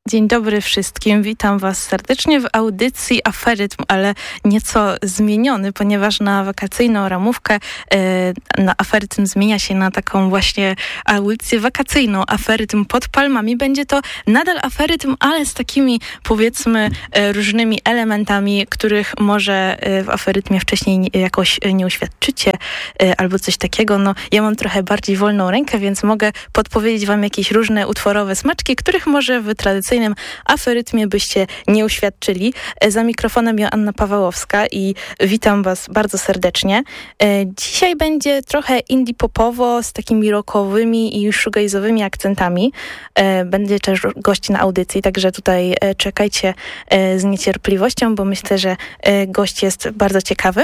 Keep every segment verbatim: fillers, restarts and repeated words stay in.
Dzień dobry wszystkim, witam Was serdecznie w audycji Aferytm, ale nieco zmieniony, ponieważ na wakacyjną ramówkę yy, na Aferytm zmienia się na taką właśnie audycję wakacyjną. Aferytm pod palmami. Będzie to nadal Aferytm, ale z takimi powiedzmy yy, różnymi elementami, których może yy, w Aferytmie wcześniej nie, jakoś yy, nie uświadczycie yy, albo coś takiego. No, ja mam trochę bardziej wolną rękę, więc mogę podpowiedzieć Wam jakieś różne utworowe smaczki, których może w tradycyjnym Aferytmie byście nie uświadczyli. Za mikrofonem Joanna Pawełowska i witam Was bardzo serdecznie. Dzisiaj będzie trochę indie popowo z takimi rockowymi i shoegaze'owymi akcentami. Będzie też gość na audycji, także tutaj czekajcie z niecierpliwością, bo myślę, że gość jest bardzo ciekawy.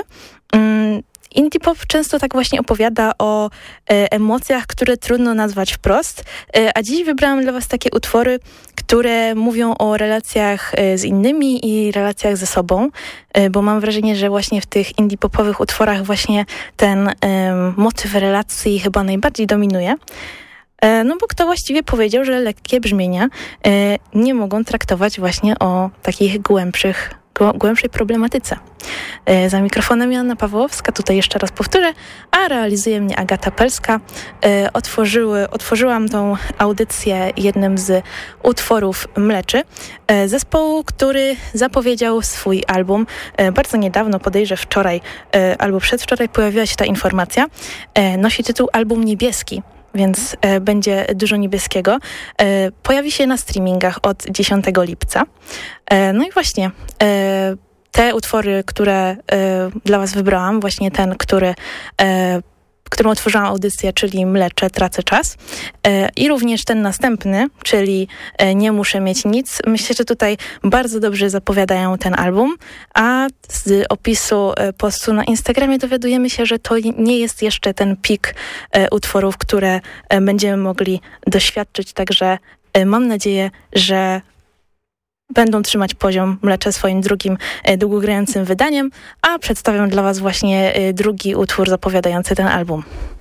Indie pop często tak właśnie opowiada o e, emocjach, które trudno nazwać wprost, e, a dziś wybrałam dla Was takie utwory, które mówią o relacjach e, z innymi i relacjach ze sobą, e, bo mam wrażenie, że właśnie w tych indie popowych utworach właśnie ten e, motyw relacji chyba najbardziej dominuje. E, no bo kto właściwie powiedział, że lekkie brzmienia e, nie mogą traktować właśnie o takich głębszych głębszej problematyce. Za mikrofonem Joanna Pawełowska, tutaj jeszcze raz powtórzę, a realizuje mnie Agata Pelska. Otworzyły, otworzyłam tą audycję jednym z utworów Mleczy, zespołu, który zapowiedział swój album bardzo niedawno, podejrzewam wczoraj albo przedwczoraj pojawiła się ta informacja. Nosi tytuł Album Niebieski, więc e, będzie dużo niebieskiego. E, pojawi się na streamingach od dziesiątego lipca. E, no i właśnie e, te utwory, które e, dla Was wybrałam, właśnie ten, który e, którym otworzyłam audycję, czyli Mlecze, Tracę czas. E, I również ten następny, czyli e, Nie muszę mieć nic. Myślę, że tutaj bardzo dobrze zapowiadają ten album, a z opisu e, postu na Instagramie dowiadujemy się, że to nie jest jeszcze ten pik e, utworów, które e, będziemy mogli doświadczyć, także e, mam nadzieję, że będą trzymać poziom Mlecze swoim drugim e, długogrającym wydaniem, a przedstawiam dla Was właśnie e, drugi utwór zapowiadający ten album.